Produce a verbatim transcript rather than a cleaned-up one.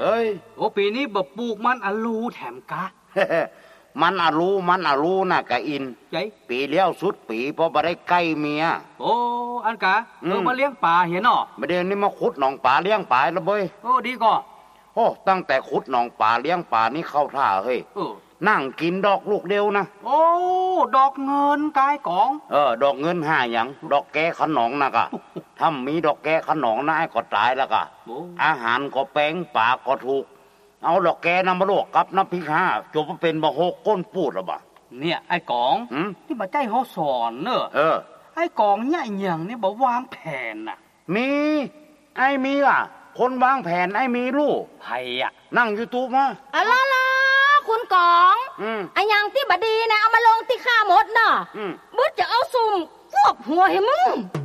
อ้ยโอ้ปีนี้แบบปลูกมันอะลูแถมกะมันอะรู้มันอะรู้น่ะกะอินใจปีเลี้ยวสุดปีเพราะบ่ได้ใกล้เมียโอ้อันกะเออมาเลี้ยงปลาเห็นเนาะไม่ได้นี่มาขุดหนองปลาเลี้ยงปลาแล้วเบ้ยโอ้ดีก็โอ้ตั้งแต่ขุดหนองปลาเลี้ยงปลานี่เข้าท่าเฮ้ยเออนั่งกินดอกลูกเดียวนะโอ้ดอกเงินกายกองเออดอกเงินห้าหยังดอกแก้ขนองนะกะ ถ้ามีดอกแก้ขนองนะไอ้ก็ตายแล้วกะอาหารก็แป้งปลาก็ถูกเอาดอกแก้น้ำมะลวกกับน้ำพริกห้าจบเป็นบะโฮกก้นปูดหรอบ่เนี่ยไอ้กองที่มาใจเขาสอนเนอะเออไอ้กองเนี่ยอย่างนี่บอกวางแผนน่ะมีไอ้มีอ่ะคนวางแผนไอ้มีลูกไผ่อ่ะนั่งยูทูบมาอะไรล่ะคุณกองไอ้อย่างที่บดีนะเอามาลงที่ข้าหมดเนอะบึดจะเอาซุ่มควบหัวให้มึง